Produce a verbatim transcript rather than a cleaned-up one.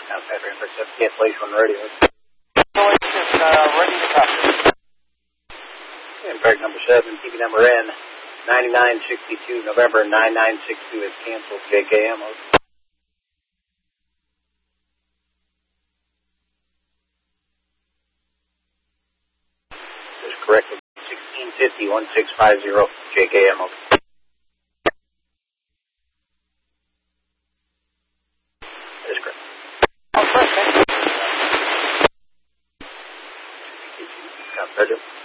Outside Ramper seven, cancellation on the radio. Cancellation, uh, ready to copy. Impact number seven, T V number N, ninety-nine sixty-two, November nine nine six two is canceled, J K M. Is correct, sixteen fifty, one six five zero, J K M. That is correct. Oh, perfect. Roger.